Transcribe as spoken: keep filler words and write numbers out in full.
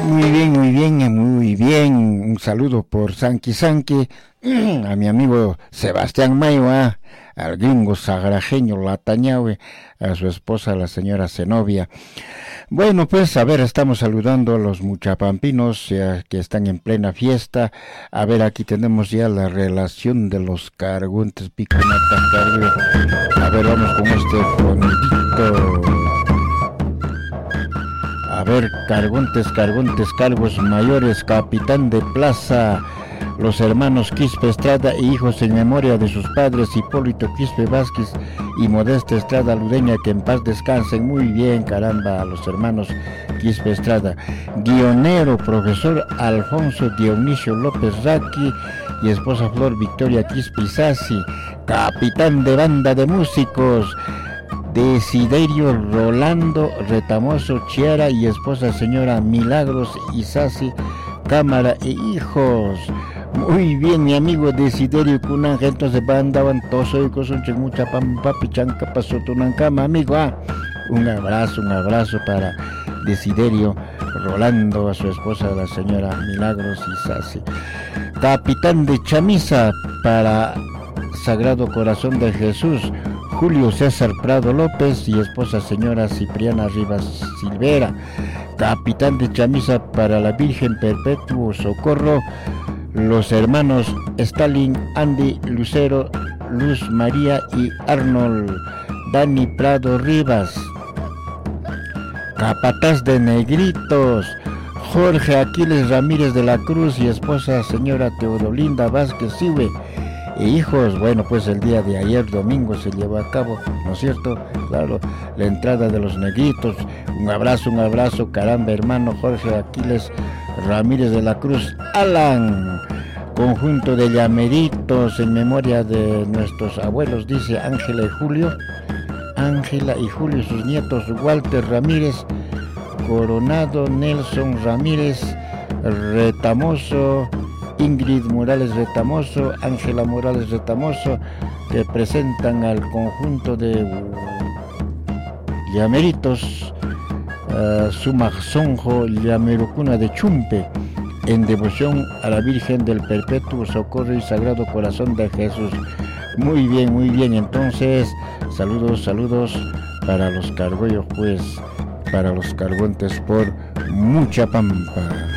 Muy bien, muy bien, muy bien. Un saludo por Sanqui Sanqui a mi amigo Sebastián Mayo, ¿eh? Al gringo sagrajeño Latañahue, a su esposa la señora Zenobia. Bueno, pues a ver, estamos saludando a los muchapampinos ya que están en plena fiesta. A ver, aquí tenemos ya la relación de los carguntes Piconata Cargue. A ver, vamos con este fondito. A ver, cargontes, cargontes, cargos mayores, capitán de plaza, los hermanos Quispe Estrada e hijos en memoria de sus padres Hipólito Quispe Vázquez y Modesta Estrada Ludeña, que en paz descansen. Muy bien, caramba, a los hermanos Quispe Estrada. Guionero, profesor Alfonso Dionisio López Raqui y esposa Flor Victoria Quispe Isasi. Capitán de banda de músicos, Desiderio Rolando Retamoso Chiara y esposa señora Milagros Isasi Cámara e hijos. Muy bien, mi amigo Desiderio Kunanja, entonces andaban todos hoy con mucha pampa pichanca pasó tunancama, amigo. Ah, un abrazo, un abrazo para Desiderio Rolando, a su esposa la señora Milagros Isasi. Capitán de Chamisa para Sagrado Corazón de Jesús, Julio César Prado López y esposa señora Cipriana Rivas Silvera. Capitán de Chamisa para la Virgen Perpetuo Socorro, los hermanos Stalin, Andy Lucero, Luz María y Arnold Dani Prado Rivas. Capataz de Negritos, Jorge Aquiles Ramírez de la Cruz y esposa señora Teodolinda Vázquez Siwe e hijos. Bueno, pues el día de ayer domingo se llevó a cabo, ¿no es cierto? Claro, la entrada de los Negritos. Un abrazo, un abrazo, caramba, hermano Jorge Aquiles Ramírez de la Cruz. Alan, conjunto de llameritos en memoria de nuestros abuelos, dice Ángela y Julio. Ángela y Julio, sus nietos Walter Ramírez Coronado, Nelson Ramírez Retamoso, Ingrid Morales Retamoso, Ángela Morales Retamoso, que presentan al conjunto de llameritos uh, Sumaxonjo Llamerocuna de Chumpe, en devoción a la Virgen del Perpetuo Socorro y Sagrado Corazón de Jesús. Muy bien, muy bien, entonces saludos, saludos para los cargollos, pues, para los cargontes por mucha pampa.